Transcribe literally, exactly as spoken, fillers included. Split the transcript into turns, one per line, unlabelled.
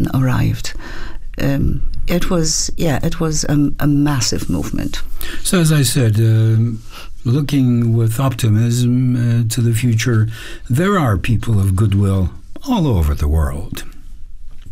Britain arrived. Um, it was, yeah, it was a, a massive movement.
So, as I said, uh, looking with optimism uh, to the future, there are people of goodwill all over the world.